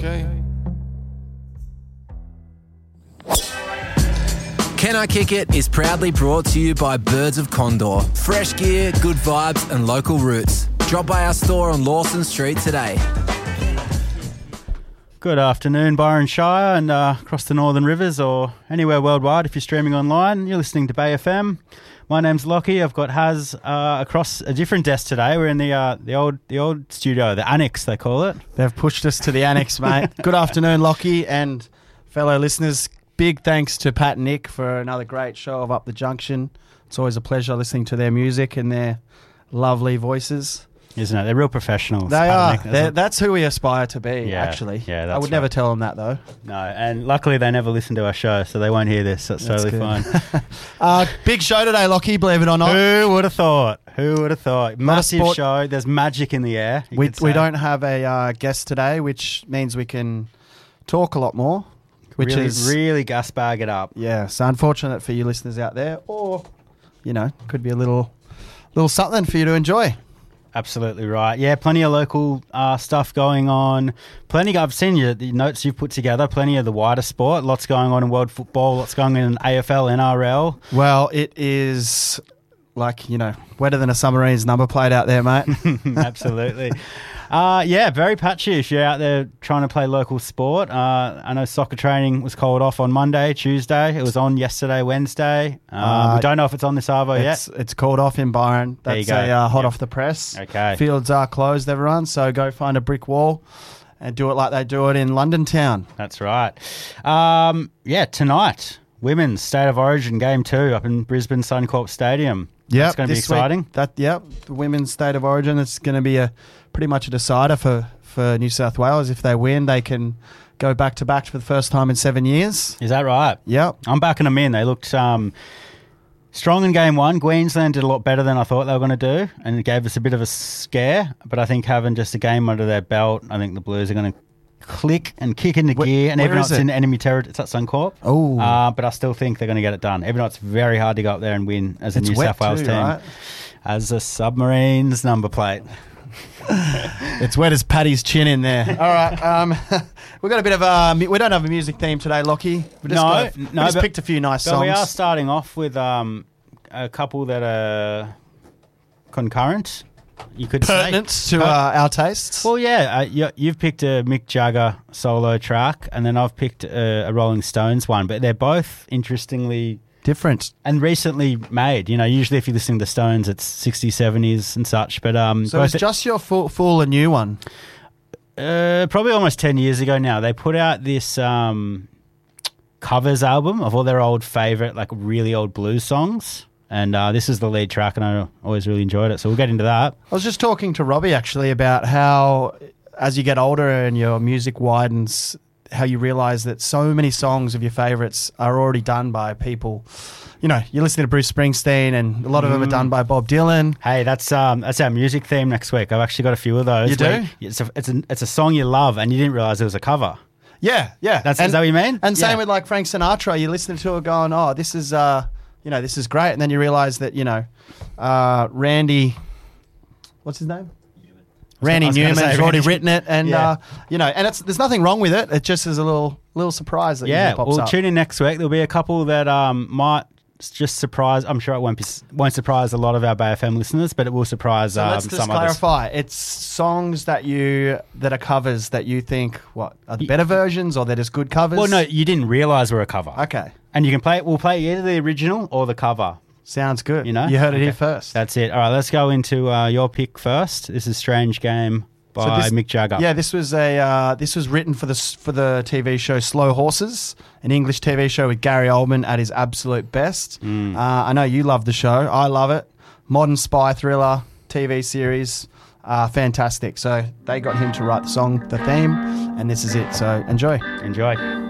okay. Can I Kick It is proudly brought to you by Birds of Condor. Fresh gear, good vibes and local roots. Drop by our store on Lawson Street today. Good afternoon, Byron Shire and across the Northern Rivers or anywhere worldwide if you're streaming online. You're listening to Bay FM. My name's Lockie. I've got Haz across a different desk today. We're in the old studio, the annex they call it. They've pushed us to the annex, mate. Good afternoon, Lockie and fellow listeners. Big thanks to Pat and Nick for another great show of Up the Junction. It's always a pleasure listening to their music and their lovely voices. Isn't it? They're real professionals. They are. That's who we aspire to be, actually. Yeah, that's I would never tell them that, though. No, and luckily they never listen to our show, so they won't hear this. That's totally fine. Big show today, Lockie, believe it or not. Who would have thought? Massive show. There's magic in the air. We don't have a guest today, which means we can talk a lot more. Which is really gas bag it up. Yeah, so unfortunate for you listeners out there, or, could be a little something for you to enjoy. Absolutely right. Yeah, plenty of local stuff going on. I've seen the notes you've put together, plenty of the wider sport. Lots going on in world football, lots going on in AFL, NRL. Well, it is like, wetter than a submarine's number plate out there, mate. Absolutely. Very patchy if you're out there trying to play local sport. I know soccer training was called off on Monday, Tuesday. It was on yesterday, Wednesday. We don't know if it's on this Arvo yet. It's called off in Byron. That's hot off the press. Okay. Fields are closed, everyone, so go find a brick wall and do it like they do it in London town. That's right. Tonight, Women's State of Origin Game 2 up in Brisbane Suncorp Stadium. Yeah, it's going to be exciting. The Women's State of Origin. It's going to be pretty much a decider for New South Wales. If they win, they can go back to back for the first time in 7 years. Is that right? Yep. I'm backing them in. They looked strong in game one. Queensland did a lot better than I thought they were going to do, and it gave us a bit of a scare. But I think having just a game under their belt, I think the Blues are going to click and kick into gear, and even though it's in enemy territory, it's at Suncorp. Oh, but I still think they're going to get it done. Even though it's very hard to go up there and win as a New South Wales team, right? As a Submarines number plate. It's wet as Paddy's chin in there. All right, we've got a bit of we don't have a music theme today, Lockie. We just picked a few nice songs. We are starting off with a couple that are concurrent. You could pertinent say. To our tastes. Well, yeah, you've picked a Mick Jagger solo track, and then I've picked a Rolling Stones one, but they're both interestingly different and recently made. Usually if you're listening to Stones, it's 60s, 70s and such. But so it's just your full a new one. Probably almost 10 years ago now. They put out this covers album of all their old favourite, like really old blues songs. And this is the lead track, and I always really enjoyed it. So we'll get into that. I was just talking to Robbie, actually, about how as you get older and your music widens, how you realise that so many songs of your favourites are already done by people. You're listening to Bruce Springsteen, and a lot of them are done by Bob Dylan. Hey, that's our music theme next week. I've actually got a few of those. You do? It's a song you love, and you didn't realise it was a cover. Yeah. Is that what you mean? And same with like Frank Sinatra. You're listening to it going, oh, this is... this is great. And then you realise that, Randy, what's his name? Randy Newman has already written it. And, and there's nothing wrong with it. It just is a little surprise that pops up. Tune in next week. There'll be a couple that might just surprise. I'm sure it won't surprise a lot of our Bay FM listeners, but it will surprise some others. Let's just clarify. It's songs that are covers that you think, are the better versions or they're just good covers? Well, no, you didn't realise were a cover. Okay. And you can play it. We'll play either the original or the cover. Sounds good. You heard it here first. That's it. All right, let's go into your pick first. This is Strange Game by Mick Jagger. Yeah, this was written for the TV show Slow Horses, an English TV show with Gary Oldman at his absolute best. I know you love the show. I love it. Modern spy thriller TV series. Fantastic. So they got him to write the song, the theme, and this is it. So enjoy. Enjoy.